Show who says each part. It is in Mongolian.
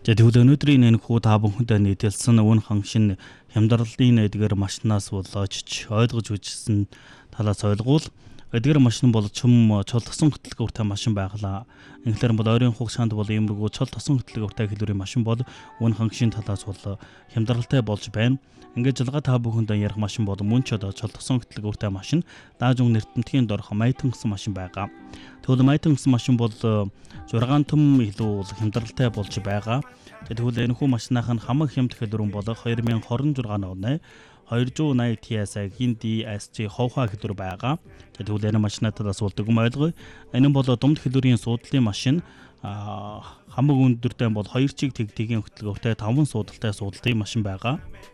Speaker 1: За тэгвэл өнөөдрийн энэ хүү та бүхэндээ нийтэлсэн үн хангшин хямдралын эдгээр машинаас болооч ойлгож үзсэн талаас ойлгуул эдгээр машин бол чум чул тосон хөтөлбөртэй машин байглаа. Инглер бол ойрын хуг шанд бол иймэрхүү чул тосон хөтөлбөртэй хэлбэрийн машин бол үн хангшин талаас бол хямдралтай болж байна. Ингээд жалгаа та бүхэндээ ярих машин бол мөн ч одоо чул тосон хөтөлбөртэй машин даажун нэртэмтгийн дорх маятан гэсэн машин байгаа. Тэгвэл маятан гэсэн машин бол 6 том илүү хямдралтай болж байгаа. Тэгвэл энэ хүү машинаах нь хамаг хямд хэлбэрэн бол 2026 оны 280 TSI-гийн DSG ховхаа хэлбэр байгаа. Тэгвэл энэ машинатаас болдог юм ойлгоё. Энэ бол дунд хэлбэрийн суудлын машин хамаг өндөртэй бол 2 чиг тэгтгийн хөтөлбөртэй 5 суудалтай суудлын машин байгаа.